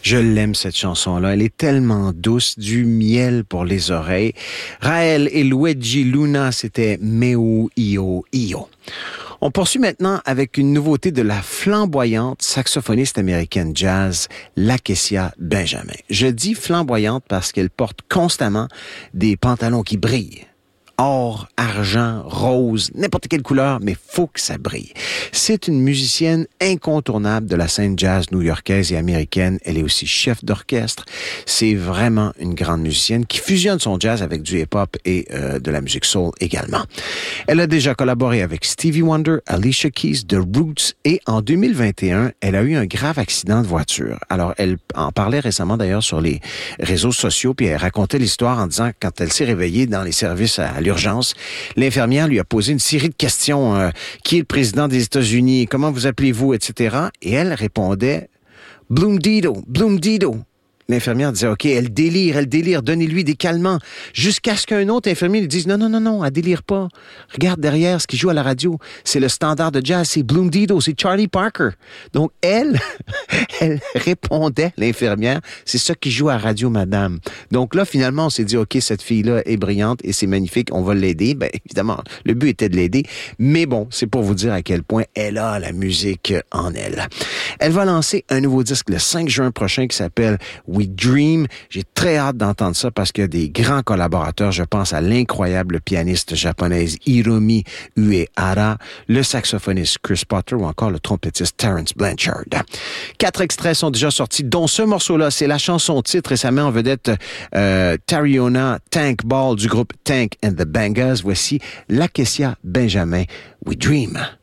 Je l'aime, cette chanson-là. Elle est tellement douce, du miel pour les oreilles. Raël et Luigi Luna, c'était Meu Io Io. On poursuit maintenant avec une nouveauté de la flamboyante saxophoniste américaine jazz, Lakecia Benjamin. Je dis flamboyante parce qu'elle porte constamment des pantalons qui brillent. Or, argent, rose, n'importe quelle couleur, mais faut que ça brille. C'est une musicienne incontournable de la scène jazz new-yorkaise et américaine. Elle est aussi chef d'orchestre. C'est vraiment une grande musicienne qui fusionne son jazz avec du hip-hop et de la musique soul également. Elle a déjà collaboré avec Stevie Wonder, Alicia Keys, The Roots et en 2021, elle a eu un grave accident de voiture. Alors, elle en parlait récemment d'ailleurs sur les réseaux sociaux puis elle racontait l'histoire en disant que quand elle s'est réveillée dans les services à l'urgence, l'infirmière lui a posé une série de questions. Qui est le président des États-Unis? Comment vous appelez-vous? Etc. Et elle répondait « Bloom Dido, Bloom Dido ». L'infirmière disait, OK, elle délire, donnez-lui des calmants. Jusqu'à ce qu'un autre infirmier lui dise, non, elle délire pas. Regarde derrière ce qui joue à la radio. C'est le standard de jazz, c'est Bloom Dido, c'est Charlie Parker. Donc, elle répondait, l'infirmière, c'est ça qui joue à la radio, madame. Donc là, finalement, on s'est dit, OK, cette fille-là est brillante et c'est magnifique, on va l'aider. Ben, évidemment, le but était de l'aider. Mais bon, c'est pour vous dire à quel point elle a la musique en elle. Elle va lancer un nouveau disque le 5 juin prochain qui s'appelle We Dream. J'ai très hâte d'entendre ça parce qu'il y a des grands collaborateurs. Je pense à l'incroyable pianiste japonaise Hiromi Uehara, le saxophoniste Chris Potter ou encore le trompettiste Terence Blanchard. 4 extraits sont déjà sortis, dont ce morceau-là. C'est la chanson titre et ça met en vedette Tariona Tank Ball du groupe Tank and the Bangas. Voici Lakecia Benjamin, We Dream.